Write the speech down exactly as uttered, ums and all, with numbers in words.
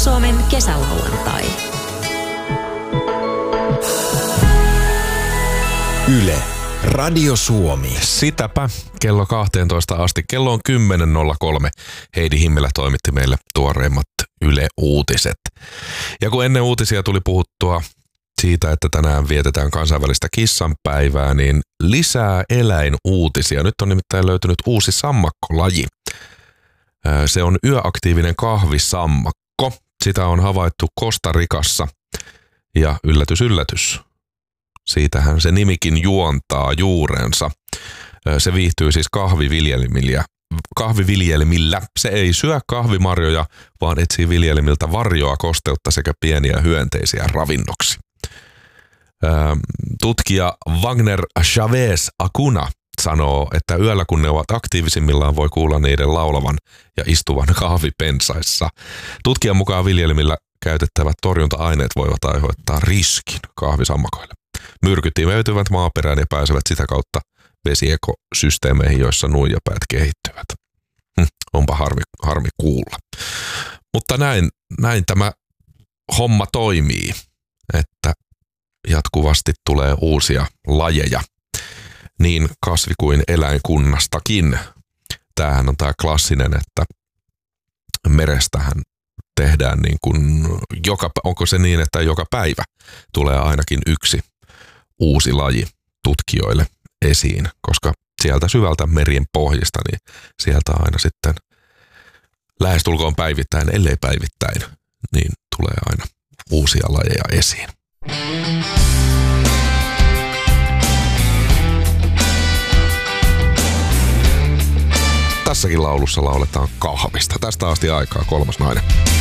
Radio-Suomen kesälauantai. Yle. Radio Suomi. Sitäpä kello kahteentoista asti. Kello on kymmenen nolla kolme. Heidi Himmelä toimitti meille tuoreimmat Yle-uutiset. Ja kun ennen uutisia tuli puhuttua siitä, että tänään vietetään kansainvälistä kissanpäivää, niin lisää eläinuutisia. Nyt on nimittäin löytynyt uusi sammakkolaji. Se on yöaktiivinen kahvisammakko. Sitä on havaittu Costa Ricassa. Ja yllätys, yllätys. Siitähän se nimikin juontaa juurensa. Se viihtyy siis kahviviljelmillä. kahviviljelmillä. Se ei syö kahvimarjoja, vaan etsii viljelmiltä varjoa, kosteutta sekä pieniä hyönteisiä ravinnoksi. Tutkija Wagner Chavez Acuna sanoo, että yöllä kun ne ovat aktiivisimmillaan voi kuulla niiden laulavan ja istuvan kahvipensaissa. Tutkijan mukaan viljelmillä käytettävät torjunta-aineet voivat aiheuttaa riskin kahvisammakoille. Myrkyt imeytyvät maaperään ja pääsevät sitä kautta vesiekosysteemeihin, joissa nuijapäät kehittyvät. Hm, onpa harmi, harmi kuulla. Mutta näin, näin tämä homma toimii, että jatkuvasti tulee uusia lajeja, niin kasvi- kuin eläinkunnastakin. Tämähän on tämä klassinen, että merestähän tehdään niin kuin joka, onko se niin, että joka päivä tulee ainakin yksi uusi laji tutkijoille esiin, koska sieltä syvältä merien pohjista, niin sieltä aina sitten lähestulkoon päivittäin, ellei päivittäin, niin tulee aina uusia lajeja esiin. Tässäkin laulussa lauletaan kahvista. Tästä asti aikaa kolmas nainen.